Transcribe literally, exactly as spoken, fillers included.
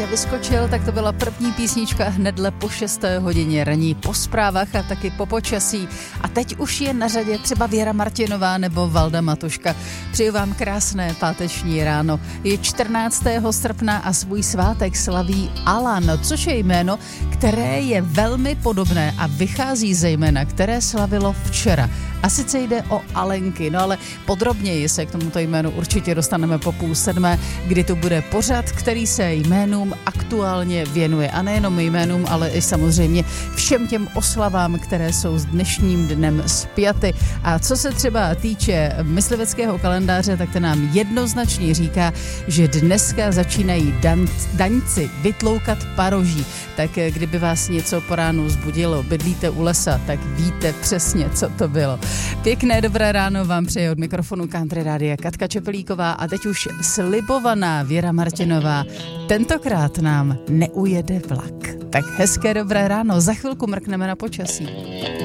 Vyskočil, tak to byla první písnička hnedle po šesté hodině raní, po zprávách a taky po počasí. A teď už je na řadě třeba Věra Martinová nebo Valda Matuška. Přeju vám krásné páteční ráno. Je čtrnáctého srpna a svůj svátek slaví Alan, což je jméno, které je velmi podobné a vychází ze jména, které slavilo včera. A sice jde o Alenky, no ale podrobněji se k tomuto jménu určitě dostaneme po půl sedmé, kdy to bude pořad, který se jménům aktuálně věnuje. A nejenom jménům, ale i samozřejmě všem těm oslavám, které jsou s dnešním dnem spjaty. A co se třeba týče mysliveckého kalendáře, tak ten nám jednoznačně říká, že dneska začínají dan- daňci vytloukat paroží. Tak kdyby vás něco po ránu zbudilo, bydlíte u lesa, tak víte přesně, co to bylo. Pěkné dobré ráno vám přeje od mikrofonu Country Rádia Katka Čepelíková a teď už slibovaná Věra Martinová. Tentokrát nám neujede vlak. Tak hezké dobré ráno, za chvilku mrkneme na počasí.